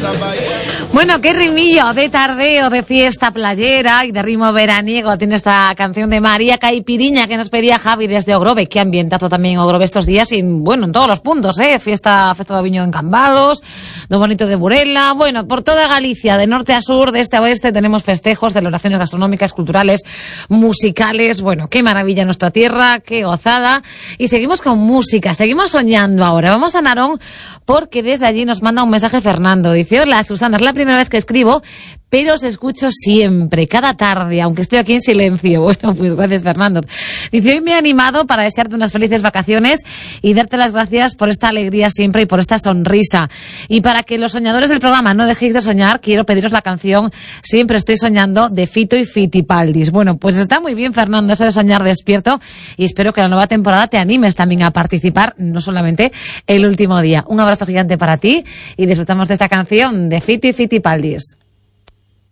Bueno, qué rimillo de tardeo, de fiesta playera y de ritmo veraniego tiene esta canción de María Caipiriña que nos pedía Javi desde Ogrove. Qué ambientazo también Ogrove estos días y, bueno, en todos los puntos, Festa de Viño en Cambados, lo bonito de Burela. Bueno, por toda Galicia, de norte a sur, de este a oeste, tenemos festejos, celebraciones gastronómicas, culturales, musicales. Bueno, qué maravilla nuestra tierra, qué gozada. Y seguimos con música, seguimos soñando ahora. Vamos a Narón porque desde allí nos manda un mensaje Fernando. Dice: hola Susana, es la primera vez que escribo, pero os escucho siempre, cada tarde, aunque estoy aquí en silencio. Bueno, pues gracias Fernando. Dice: hoy me he animado para desearte unas felices vacaciones y darte las gracias por esta alegría siempre y por esta sonrisa. Y para que los soñadores del programa no dejéis de soñar, quiero pediros la canción Siempre estoy soñando de Fito y Fitipaldis. Bueno, pues está muy bien Fernando eso de soñar despierto y espero que la nueva temporada te animes también a participar, no solamente el último día. Un abrazo gigante para ti y disfrutamos de esta canción de Fito y Fitipaldis.